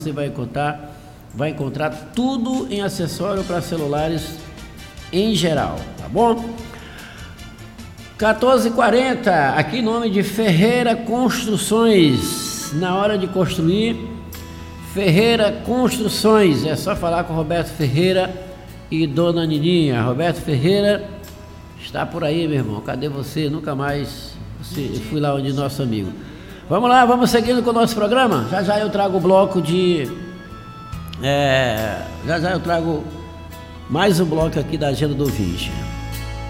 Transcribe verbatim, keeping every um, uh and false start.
Você vai encontrar, vai encontrar tudo em acessório para celulares em geral, tá bom? quatorze e quarenta, aqui em nome de Ferreira Construções. Na hora de construir, Ferreira Construções, é só falar com Roberto Ferreira e Dona Nininha. Roberto Ferreira está por aí, meu irmão. Cadê você? Nunca mais você, fui lá onde nosso amigo. Vamos lá, vamos seguindo com o nosso programa. Já já eu trago o bloco de... É, já já eu trago mais um bloco aqui da agenda do ouvinte.